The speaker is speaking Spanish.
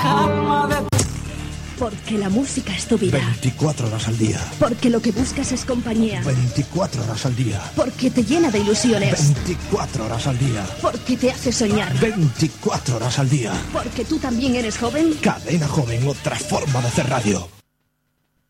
Porque la música es tu vida. 24 horas al día. Porque lo que buscas es compañía. 24 horas al día. Porque te llena de ilusiones. 24 horas al día. Porque te hace soñar. 24 horas al día. Porque tú también eres joven. Cadena Joven, otra forma de hacer radio.